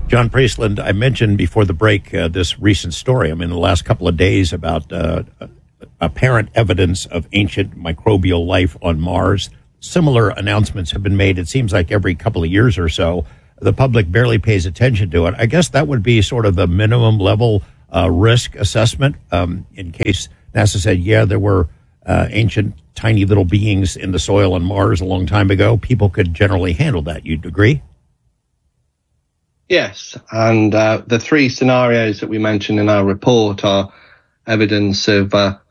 John Priestland, I mentioned before the break this recent story, in the last couple of days about apparent evidence of ancient microbial life on Mars. Similar announcements have been made, it seems like every couple of years or so. The public barely pays attention to it. I guess that would be sort of the minimum level risk assessment in case NASA said, yeah, there were ancient tiny little beings in the soil on Mars a long time ago. People could generally handle that. You'd agree? Yes, and the three scenarios that we mentioned in our report are evidence of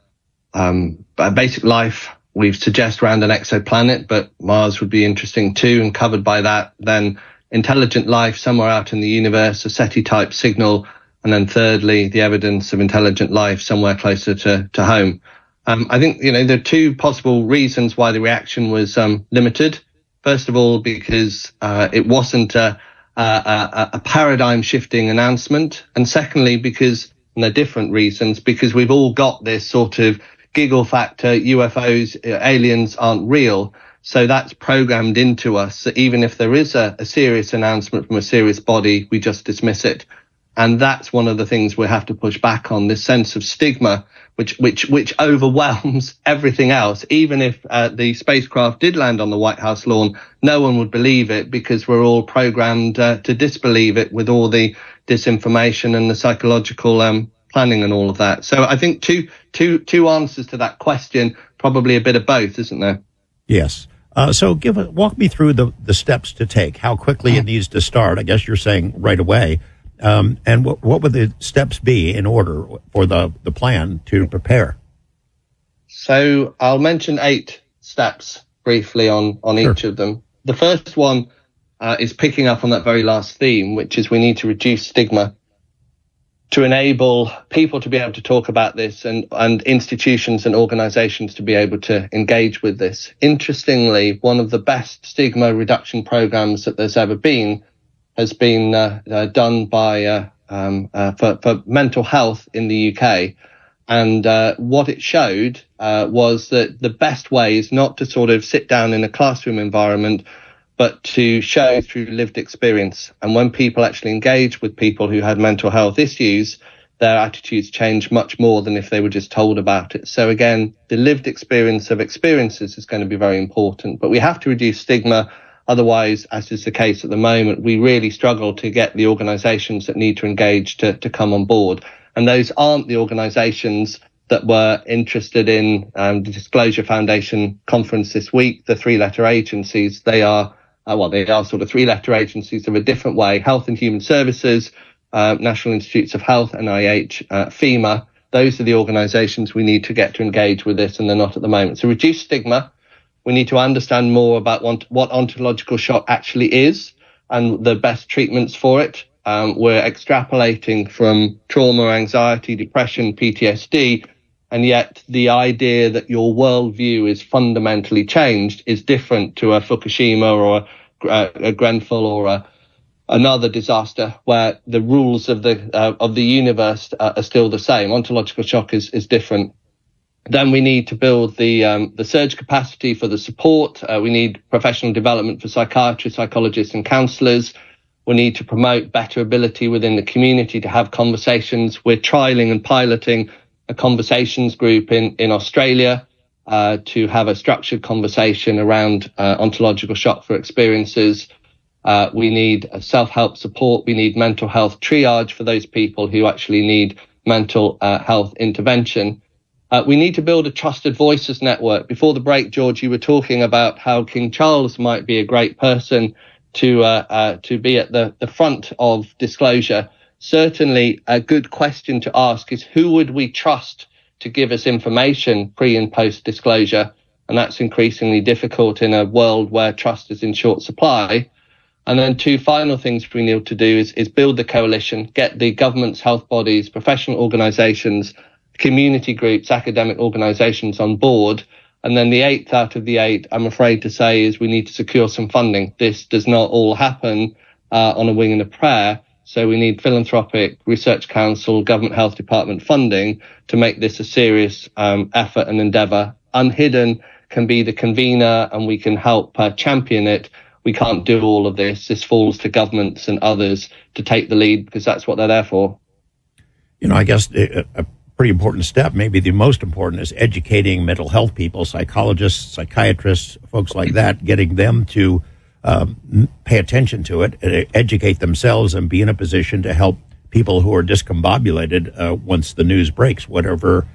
basic life. We suggest around an exoplanet, but Mars would be interesting too, and covered by that. Then intelligent life somewhere out in the universe, a SETI-type signal, and then thirdly, the evidence of intelligent life somewhere closer to home. I think, there are two possible reasons why the reaction was limited. First of all, because it wasn't a paradigm-shifting announcement, and secondly, because, and they're different reasons, because we've all got this sort of giggle factor, UFOs, aliens aren't real. So that's programmed into us. So even if there is a serious announcement from a serious body, we just dismiss it. And that's one of the things we have to push back on, this sense of stigma, which overwhelms everything else. Even if the spacecraft did land on the White House lawn, no one would believe it because we're all programmed to disbelieve it with all the disinformation and the psychological planning and all of that. So I think two answers to that question, probably a bit of both, isn't there? Yes. So walk me through the steps to take, how quickly it needs to start. I guess you're saying right away. And what would the steps be in order for the plan to prepare? So I'll mention 8 steps briefly on Sure. each of them. The first one is picking up on that very last theme, which is we need to reduce stigma to enable people to be able to talk about this and institutions and organizations to be able to engage with this. Interestingly, one of the best stigma reduction programs that there's ever been has been done by for mental health in the UK. And what it showed was that the best way is not to sort of sit down in a classroom environment, but to show through lived experience. And when people actually engage with people who had mental health issues, their attitudes change much more than if they were just told about it. So again, the lived experience of experiences is going to be very important, but we have to reduce stigma. Otherwise, as is the case at the moment, we really struggle to get the organizations that need to engage to come on board. And those aren't the organizations that were interested in the Disclosure Foundation conference this week, the 3-letter agencies. They are sort of 3-letter agencies of a different way: Health and Human Services, National Institutes of Health, NIH, FEMA. Those are the organizations we need to get to engage with this, and they're not at the moment. So reduce stigma. We need to understand more about what ontological shock actually is and the best treatments for it. We're extrapolating from trauma, anxiety, depression, PTSD, and yet the idea that your worldview is fundamentally changed is different to a Fukushima or a Grenfell or another disaster where the rules of the universe are still the same. Ontological shock is different. Then we need to build the surge capacity for the support. We need professional development for psychiatrists, psychologists and counsellors. We need to promote better ability within the community to have conversations. We're trialling and piloting a conversations group in Australia to have a structured conversation around ontological shock for experiences. We need self-help support. We need mental health triage for those people who actually need mental health intervention. We need to build a trusted voices network. Before the break, George, you were talking about how King Charles might be a great person to be at the front of disclosure. Certainly a good question to ask is, who would we trust to give us information pre and post disclosure? And that's increasingly difficult in a world where trust is in short supply. And then 2 final things we need to do is build the coalition, get the governments, health bodies, professional organizations, community groups, academic organizations on board. And then the 8th out of the 8, I'm afraid to say, is we need to secure some funding. This does not all happen on a wing and a prayer. So we need philanthropic, research council, government health department funding to make this a serious effort and endeavour. Unhidden can be the convener and we can help champion it. we can't do all of this. This falls to governments and others to take the lead, because that's what they're there for. I guess a pretty important step, maybe the most important, is educating mental health people, psychologists, psychiatrists, folks like that, getting them to pay attention to it, educate themselves, and be in a position to help people who are discombobulated once the news breaks, whatever